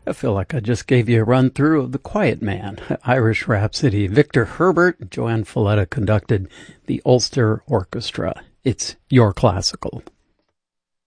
I feel like I just gave you a run-through of The Quiet Man, Irish Rhapsody. Victor Herbert, Joanne Falletta conducted the Ulster Orchestra. It's your classical.